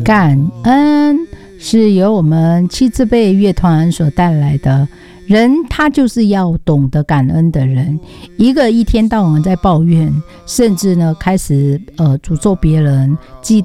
感恩是由我们七字辈乐团所带来的。人他就是要懂得感恩的人，一个一天到晚在抱怨，甚至呢开始诅咒别人、嫉